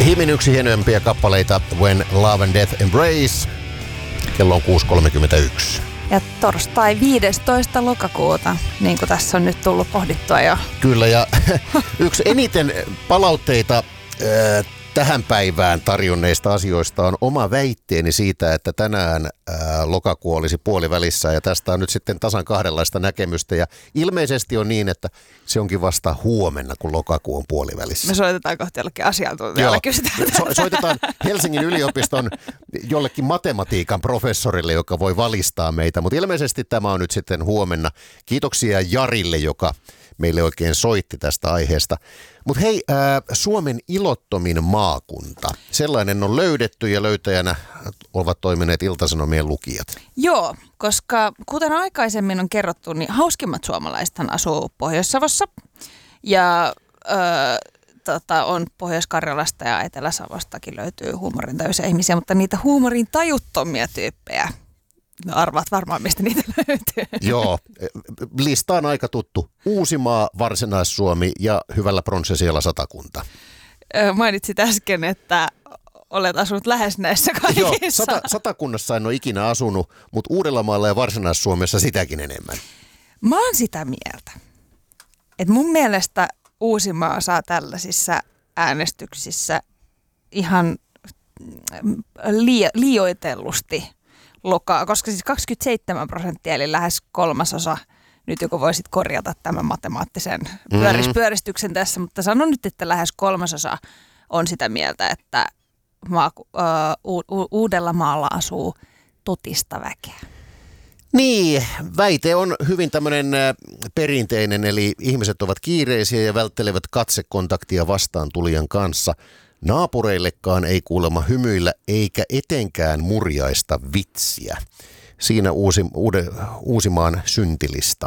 Himin yksi hienoimpia kappaleita When Love and Death Embrace. Kello on 6.31. Ja torstai 15. lokakuuta, niin kuin tässä on nyt tullut pohdittua jo. Kyllä, ja yksi eniten palautteita tähän päivään tarjonneista asioista on oma väitteeni siitä, että tänään lokakuu olisi puolivälissä, ja tästä on nyt sitten tasan kahdenlaista näkemystä, ja ilmeisesti on niin, että se onkin vasta huomenna, kun lokakuu on puolivälissä. Me soitetaan kohta jollekin asiantuntijalle, kysytään. Soitetaan Helsingin yliopiston jollekin matematiikan professorille, joka voi valistaa meitä, mutta ilmeisesti tämä on nyt sitten huomenna. Kiitoksia Jarille, joka meille oikein soitti tästä aiheesta. Mutta hei, Suomen ilottomin maakunta. Sellainen on löydetty ja löytäjänä ovat toimineet Ilta-Sanomien lukijat. Joo, koska kuten aikaisemmin on kerrottu, niin hauskimmat suomalaisethan asuu Pohjois-Savossa. Ja on Pohjois-Karjalasta ja Etelä-Savostakin löytyy huumorintajuisia ihmisiä, mutta niitä huumorin tajuttomia tyyppejä. No arvaat varmaan, mistä niitä löytyy. Joo, lista on aika tuttu. Uusimaa, Varsinais-Suomi ja hyvällä pronssisijalla Satakunta. Mainitsit äsken, että olet asunut lähes näissä kaikissa. Joo, Satakunnassa en ole ikinä asunut, mutta Uudellamaalla ja Varsinais-Suomessa sitäkin enemmän. Mä oon sitä mieltä, että mun mielestä Uusimaa saa tällaisissa äänestyksissä ihan liioitellusti lokaa, koska siis 27%, eli lähes kolmasosa, nyt joku voisit korjata tämän matemaattisen pyöristyksen tässä, mutta sanon nyt, että lähes kolmasosa on sitä mieltä, että Uudellamaalla asuu totista väkeä. Niin, väite on hyvin tämmöinen perinteinen, eli ihmiset ovat kiireisiä ja välttelevät katsekontaktia vastaan tulijan kanssa. Naapureillekaan ei kuulemma hymyillä eikä etenkään murjaista vitsiä. Siinä Uusimaan syntilista.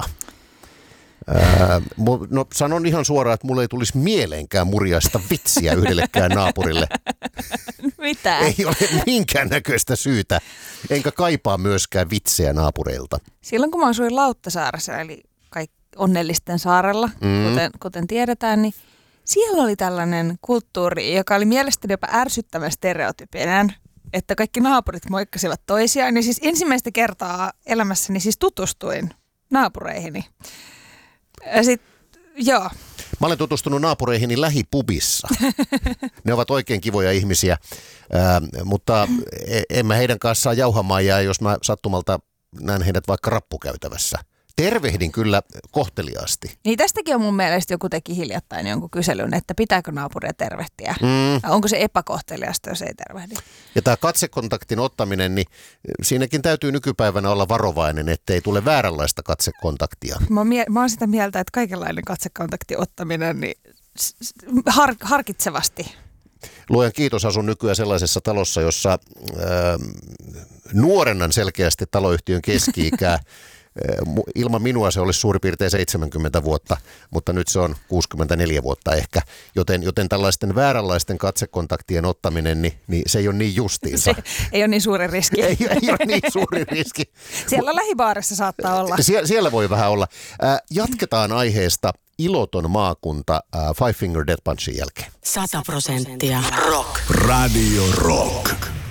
No sanon ihan suoraan, että mulle ei tulisi mieleenkään murjaista vitsiä yhdellekään naapurille. Mitä? Ei ole minkäännäköistä syytä, enkä kaipaa myöskään vitsejä naapureilta. Silloin kun mä asuin Lauttasaaressa, eli onnellisten saarella, kuten tiedetään, niin siellä oli tällainen kulttuuri, joka oli mielestäni jopa ärsyttävän stereotypinen, että kaikki naapurit moikkasivat toisiaan. Ja siis ensimmäistä kertaa elämässäni siis tutustuin naapureihini. Ja sit, joo. Mä olen tutustunut naapureihini lähipubissa. Ne ovat oikein kivoja ihmisiä, mutta en mä heidän kanssaan jauhamaan jää, jos mä sattumalta näen heidät vaikka rappukäytävässä. Tervehdin kyllä kohteliaasti. Niin tästäkin on mun mielestä joku teki hiljattain jonkun kyselyn, että pitääkö naapuria tervehtiä. Onko se epäkohteliasta, jos ei tervehdi? Ja tämä katsekontaktin ottaminen, niin siinäkin täytyy nykypäivänä olla varovainen, ettei tule vääränlaista katsekontaktia. Mä oon sitä mieltä, että kaikenlainen katsekontaktin ottaminen, niin harkitsevasti. Luojan kiitos, asun nykyään sellaisessa talossa, jossa nuorennan selkeästi taloyhtiön keski-ikää. Ilman minua se olisi suurin piirtein 70 vuotta, mutta nyt se on 64 vuotta ehkä, joten tällaisten vääränlaisten katsekontaktien ottaminen, niin se ei ole niin justiinsa. Se ei ole niin suuri riski. Ei ole niin suuri riski. Siellä lähibaarissa saattaa olla. Siellä voi vähän olla. Jatketaan aiheesta iloton maakunta Five Finger Death Punchin jälkeen. 100% rock. Radio Rock.